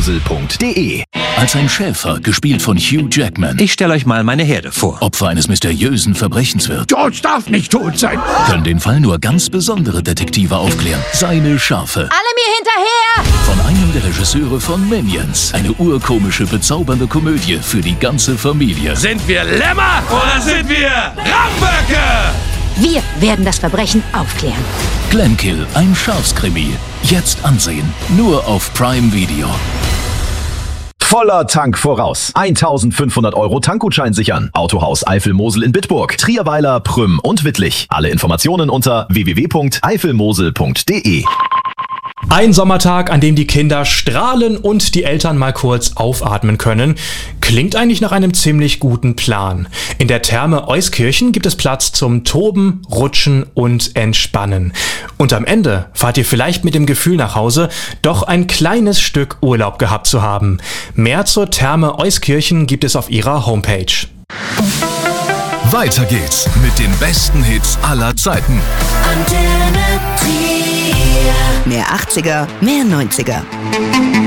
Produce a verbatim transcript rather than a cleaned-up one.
mosel punkt de. Als ein Schäfer, gespielt von Hugh Jackman, Ich stelle euch mal meine Herde vor. Opfer eines mysteriösen Verbrechens wird, George darf nicht tot sein. können den Fall nur ganz besondere Detektive aufklären. Seine Schafe. Alle mir hinterher! Von einem der Regisseure von Minions. Eine urkomische, bezaubernde Komödie für die ganze Familie. Sind wir Lämmer oder sind wir Ramböcke? Wir werden das Verbrechen aufklären. Glenkill, ein Schafskrimi. Jetzt ansehen. Nur auf Prime Video. Voller Tank voraus. eintausendfünfhundert Euro Tankgutschein sichern. Autohaus Eifel-Mosel in Bitburg, Trierweiler, Prüm und Wittlich. Alle Informationen unter w w w punkt eifelmosel punkt de. Ein Sommertag, an dem die Kinder strahlen und die Eltern mal kurz aufatmen können. Klingt eigentlich nach einem ziemlich guten Plan. In der Therme Euskirchen gibt es Platz zum Toben, Rutschen und Entspannen. Und am Ende fahrt ihr vielleicht mit dem Gefühl nach Hause, doch ein kleines Stück Urlaub gehabt zu haben. Mehr zur Therme Euskirchen gibt es auf ihrer Homepage. Weiter geht's mit den besten Hits aller Zeiten. Mehr achtziger, mehr neunziger.